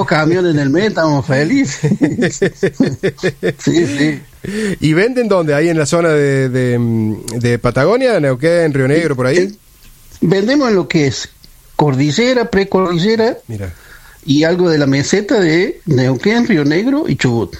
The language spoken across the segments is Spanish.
2 camiones en el mes, estamos felices. Sí. ¿Y venden dónde? ¿Ahí en la zona de Patagonia, Neuquén, Río Negro, por ahí? Vendemos en lo que es cordillera, precordillera. Mira. Y algo de la meseta de Neuquén, Río Negro y Chubut.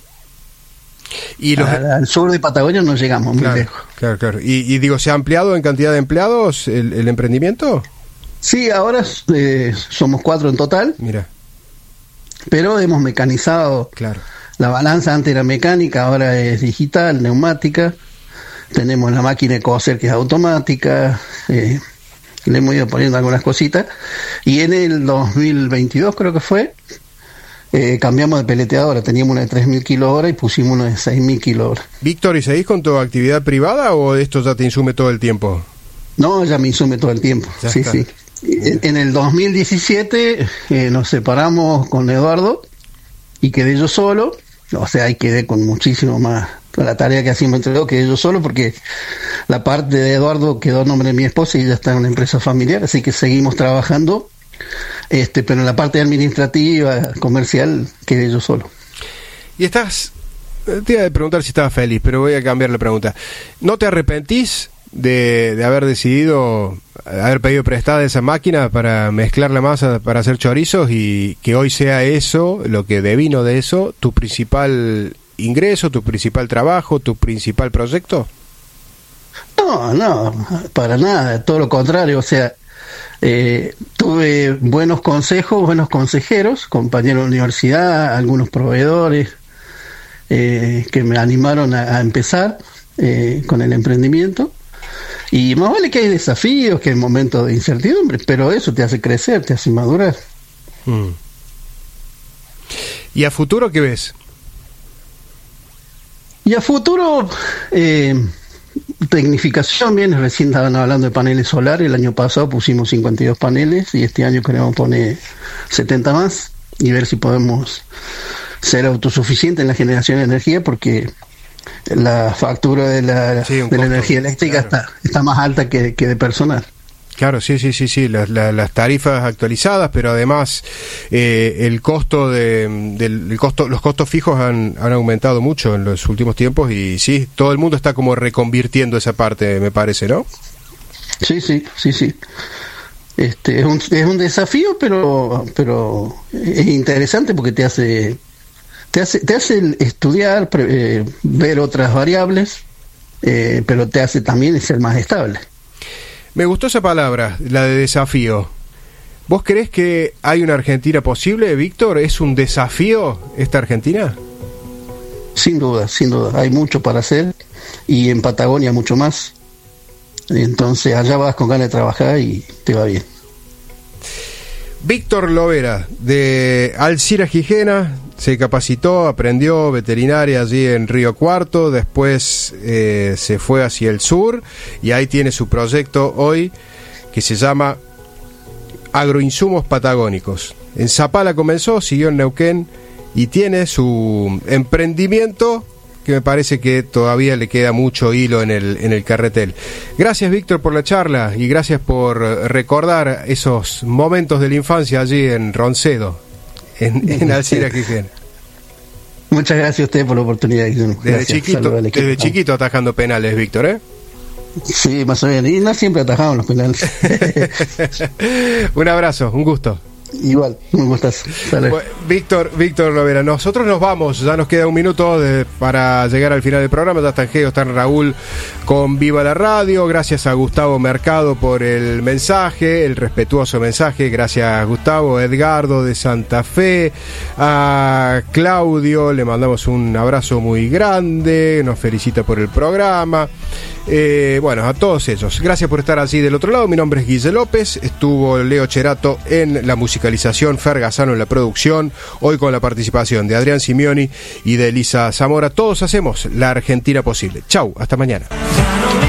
Y al sur de Patagonia no llegamos muy lejos. Claro. Y digo, ¿se ha ampliado en cantidad de empleados el emprendimiento? Sí, ahora somos 4 en total. Mira. Pero hemos mecanizado. Claro. La balanza antes era mecánica, ahora es digital, neumática. Tenemos la máquina de coser que es automática. Le hemos ido poniendo algunas cositas. Y en el 2022 creo que fue, cambiamos de peleteadora. Teníamos una de 3.000 kilos hora y pusimos una de 6.000 kilos hora. Víctor, ¿y seguís con tu actividad privada o esto ya te insume todo el tiempo? No, ya me insume todo el tiempo. Ya sí, está. Sí. En el 2017 nos separamos con Eduardo y quedé yo solo. O sea, ahí quedé con muchísimo más. La tarea que hacíamos entre dos quedé yo solo porque la parte de Eduardo quedó a nombre de mi esposa y ella está en una empresa familiar, así que seguimos trabajando. Pero en la parte administrativa, comercial, quedé yo solo. Y te iba a preguntar si estabas feliz, pero voy a cambiar la pregunta. ¿No te arrepentís de haber decidido, haber pedido prestada esa máquina para mezclar la masa para hacer chorizos y que hoy sea eso, lo que devino de eso, tu principal ingreso, tu principal trabajo, tu principal proyecto? No, para nada, todo lo contrario. O sea, tuve buenos consejos, buenos consejeros, compañeros de universidad, algunos proveedores que me animaron a empezar con el emprendimiento. Y más vale que hay desafíos, que hay momentos de incertidumbre, pero eso te hace crecer, te hace madurar. ¿Y a futuro qué ves? Y a futuro, tecnificación, bien, recién estaban hablando de paneles solares. El año pasado pusimos 52 paneles y este año queremos poner 70 más y ver si podemos ser autosuficientes en la generación de energía, porque la factura de la energía eléctrica, claro, está más alta que de personal. Claro, sí, las tarifas actualizadas, pero además el costo los costos fijos han aumentado mucho en los últimos tiempos y sí, todo el mundo está como reconvirtiendo esa parte, me parece, ¿no? Sí. Es un desafío, pero es interesante porque te hace estudiar, ver otras variables, pero te hace también ser más estable. Me gustó esa palabra, la de desafío. ¿Vos creés que hay una Argentina posible, Víctor? ¿Es un desafío esta Argentina? Sin duda. Hay mucho para hacer y en Patagonia mucho más. Entonces allá vas con ganas de trabajar y te va bien. Víctor Lovera, de Alcira Gijena, se capacitó, aprendió veterinaria allí en Río Cuarto, después se fue hacia el sur y ahí tiene su proyecto hoy que se llama Agroinsumos Patagónicos. En Zapala comenzó, siguió en Neuquén y tiene su emprendimiento que me parece que todavía le queda mucho hilo en el carretel. Gracias, Víctor, por la charla y gracias por recordar esos momentos de la infancia allí en Roncedo, en Alcira Gijena. Muchas gracias a usted por la oportunidad. Desde chiquito atajando penales, Víctor, ¿eh? Sí, más o menos. Y no siempre atajamos los penales. Un abrazo, un gusto. Igual, un gustazo. Bueno, Víctor Lovera, nosotros nos vamos, ya nos queda un minuto para llegar al final del programa. Ya está en Geo, está en Raúl con Viva la Radio. Gracias a Gustavo Mercado por el mensaje, el respetuoso mensaje. Gracias, Gustavo. Edgardo de Santa Fe, a Claudio le mandamos un abrazo muy grande, nos felicita por el programa. Bueno, a todos ellos, gracias por estar así del otro lado. Mi nombre es Guille López, estuvo Leo Cherato en la musicalización, Fer Gazzano en la producción, hoy con la participación de Adrián Simeoni y de Elisa Zamora. Todos hacemos la Argentina posible. Chau, hasta mañana.